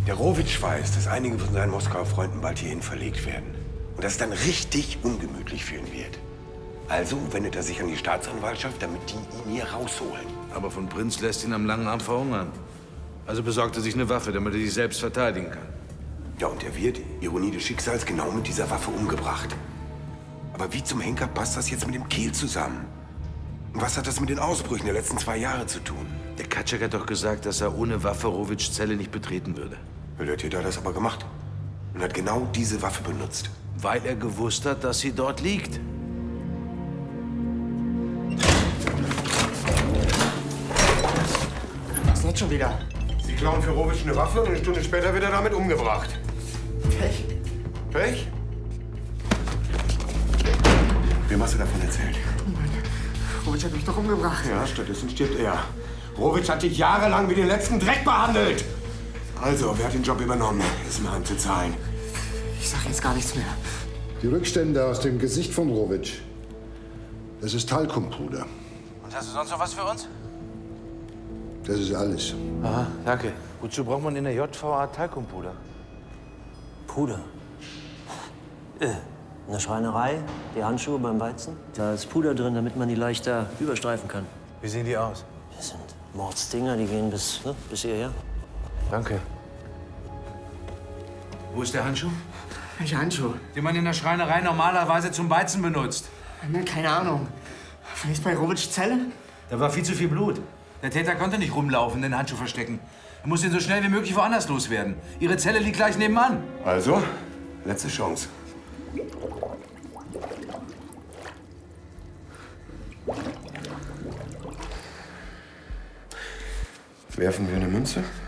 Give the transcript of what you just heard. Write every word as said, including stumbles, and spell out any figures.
Der Rowitsch weiß, dass einige von seinen Moskauer Freunden bald hierhin verlegt werden. Und dass es dann richtig ungemütlich für ihn wird. Also wendet er sich an die Staatsanwaltschaft, damit die ihn hier rausholen. Aber von Prinz lässt ihn am langen Arm verhungern. Also besorgt er sich eine Waffe, damit er sich selbst verteidigen kann. Ja, und er wird, Ironie des Schicksals, genau mit dieser Waffe umgebracht. Aber wie zum Henker passt das jetzt mit dem Kehl zusammen? Und was hat das mit den Ausbrüchen der letzten zwei Jahre zu tun? Der Katschek hat doch gesagt, dass er ohne Waffe Rowitschs Zelle nicht betreten würde. Der Täter hat das aber gemacht. Und hat genau diese Waffe benutzt. Weil er gewusst hat, dass sie dort liegt. Was ist jetzt schon wieder? Sie klauen für Rowitsch eine Waffe und eine Stunde später wird er damit umgebracht. Pech. Pech? Wem hast du davon erzählt? Rowitsch hat mich doch umgebracht. Ja, stattdessen stirbt er. Rowitsch hat dich jahrelang wie den letzten Dreck behandelt. Also, wer hat den Job übernommen? Ist mir heimzuzahlen. Ich sag jetzt gar nichts mehr. Die Rückstände aus dem Gesicht von Rowitsch. Das ist Talkumpuder. Und hast du sonst noch was für uns? Das ist alles. Aha, danke. Wozu braucht man in der J V A Talkumpuder? Puder? Äh, in der Schreinerei, die Handschuhe beim Weizen. Da ist Puder drin, damit man die leichter überstreifen kann. Wie sehen die aus? Das sind Mordsdinger, die gehen bis, ne, bis hierher. Danke. Wo ist der Handschuh? Welcher Handschuh? Den man in der Schreinerei normalerweise zum Beizen benutzt. Keine Ahnung. Vielleicht bei Rowitschs Zelle? Da war viel zu viel Blut. Der Täter konnte nicht rumlaufen, den Handschuh verstecken. Er muss ihn so schnell wie möglich woanders loswerden. Ihre Zelle liegt gleich nebenan. Also, letzte Chance. Werfen wir eine Münze?